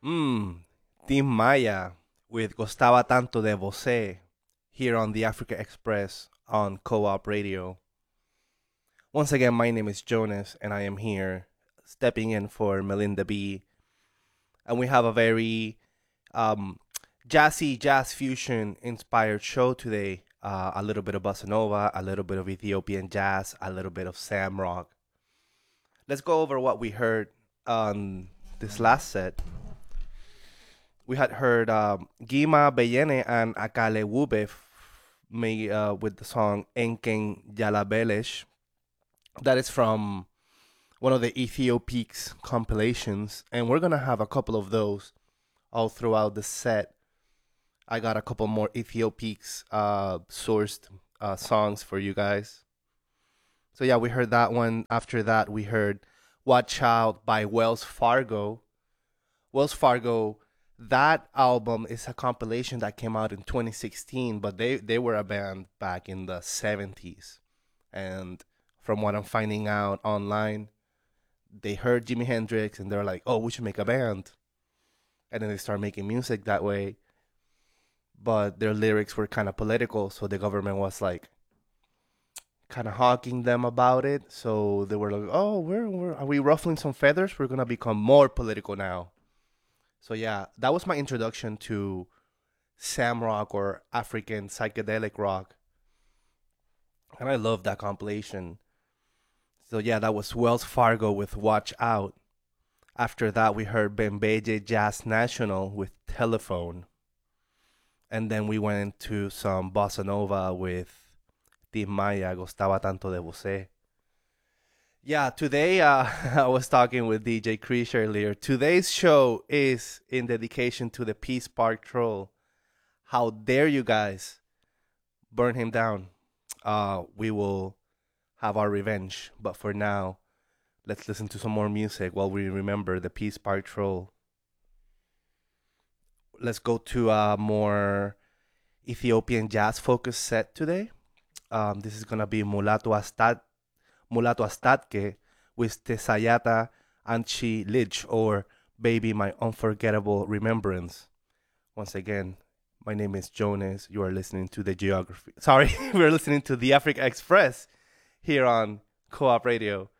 Mm, Team Maya with Gostaba Tanto de Você here on the Africa Express on Co-op Radio. Once again, my name is Jonas and I am here stepping in for Melinda B. And we have a very um, jazzy jazz fusion inspired show today. A little bit of bossa nova, a little bit of Ethiopian jazz, a little bit of Sam rock. Let's go over what we heard on this last set. We had heard Gima Beyene and Akale Wube with the song Enken Yalabelesh. That is from one of the Ethiopics compilations, and we're gonna have a couple of those all throughout the set. I got a couple more Ethiopics sourced songs for you guys. So yeah, we heard that one. After that, we heard Watch Out by Wells Fargo. Wells Fargo, that album is a compilation that came out in 2016, but they were a band back in the 70s. And from what I'm finding out online, they heard Jimi Hendrix and they're like, oh, we should make a band. And then they start making music that way. But their lyrics were kind of political, so the government was like kind of hawking them about it. So they were like, oh, are we ruffling some feathers? We're going to become more political now. So yeah, that was my introduction to Sam rock or African psychedelic rock. And I love that compilation. So yeah, that was Wells Fargo with Watch Out. After that, we heard Bembeje Jazz National with Telephone. And then we went into some bossa nova with Tim Maya, Gostaba Tanto de Você. Yeah, today I was talking with DJ Krish earlier. Today's show is in dedication to the Peace Park Troll. How dare you guys burn him down? We will have our revenge. But for now, let's listen to some more music while we remember the Peace Park Troll. Let's go to a more Ethiopian jazz focused set today. This is gonna be Mulato Astatke with Tesayata Anchi Lidge, or Baby My Unforgettable Remembrance. Once again, my name is Jonas. You are listening to the Geography. Sorry, we're listening to the Africa Express here on Co-op Radio.